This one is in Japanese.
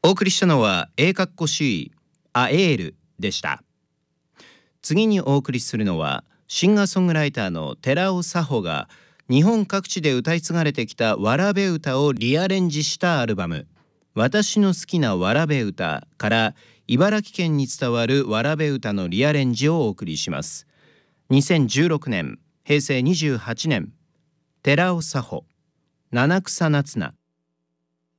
お送りしたのはCアエールでした。次にお送りするのはシンガーソングライターの寺尾佐穂が日本各地で歌い継がれてきたわらべ歌をリアレンジしたアルバム私の好きなわらべ歌から茨城県に伝わるわらべ歌のリアレンジをお送りします。2016年平成28年寺尾佐穂七草夏菜